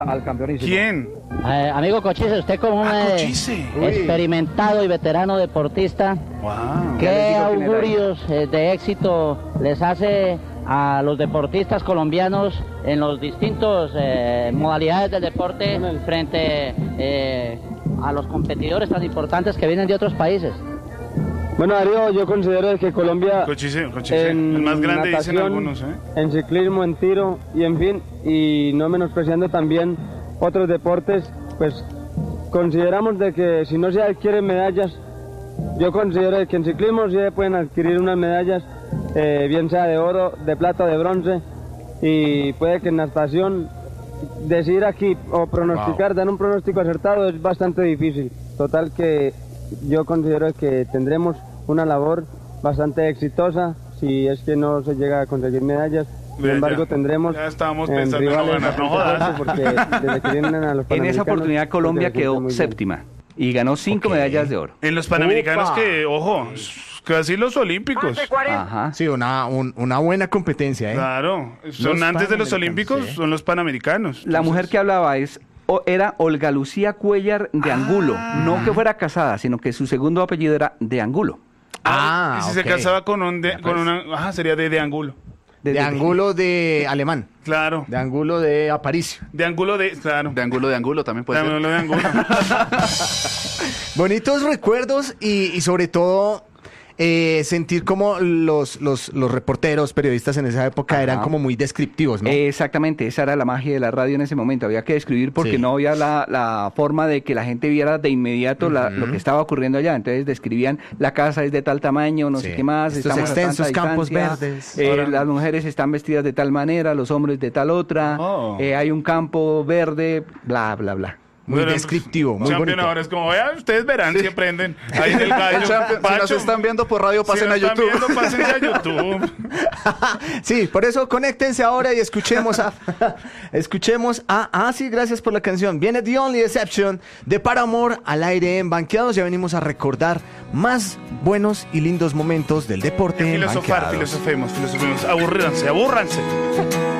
al campeonísimo. ¿Quién? Amigo Cochise, usted como un Cochise. experimentado y veterano deportista, Wow. ¿qué augurios de éxito les hace a los deportistas colombianos en los distintos modalidades del deporte frente a los competidores tan importantes que vienen de otros países? Bueno, Darío, yo considero que Colombia Cochise, en el más grande dicen natación, algunos, en ciclismo, en tiro y en fin, y no menospreciando también otros deportes, pues consideramos de que si no se adquieren medallas, yo considero que en ciclismo sí se pueden adquirir unas medallas, bien sea de oro, de plata, de bronce, y puede que en natación decir aquí o pronosticar, dar un pronóstico acertado es bastante difícil. Total que yo considero que tendremos una labor bastante exitosa si es que no se llega a conseguir medallas. Sin embargo, tendremos ya estábamos pensando en rivales ganar, no jodas. porque desde que vienen a los En esa oportunidad Colombia pues, quedó muy bien. séptima y ganó 5 medallas de oro. En los Panamericanos Upa. que, ojo, casi los Olímpicos. Ajá. Sí, una buena competencia, ¿eh? Claro, son antes de los Panamericanos, Olímpicos, sí. son los Panamericanos. La mujer que hablaba era Olga Lucía Cuellar de Angulo. Ah. No que fuera casada, sino que su segundo apellido era de Angulo. Y si se ok. casaba con una, sería de Angulo. De ángulo de alemán, Claro. de ángulo de Aparicio. De Angulo claro. De ángulo también De puede ser. Angulo de Angulo. Bonitos recuerdos y sobre todo sentir como los reporteros, periodistas en esa época eran como muy descriptivos, ¿no? Exactamente, esa era la magia de la radio en ese momento. Había que describir porque Sí. no había la forma de que la gente viera de inmediato lo que estaba ocurriendo allá. Entonces describían la casa es de tal tamaño, no Sí. sé qué más. Estos estamos a tanta extensos campos distancia, verdes. las mujeres están vestidas de tal manera, los hombres de tal otra. Oh. Hay un campo verde, bla, bla, bla. Muy Bueno, descriptivo, muy Champion bonito. ahora es como, vean, ustedes verán si aprenden. Ahí en el gallo. El Champions, si nos Pacho, están viendo por radio, si pasen nos a están YouTube. viendo, pásense a YouTube. Sí, por eso conéctense ahora y escuchemos sí, gracias por la canción. Viene The Only Exception de Paramore al aire en Banqueados. Ya venimos a recordar más buenos y lindos momentos del deporte en Filosofar, Banqueados. filosofemos. Abúrranse.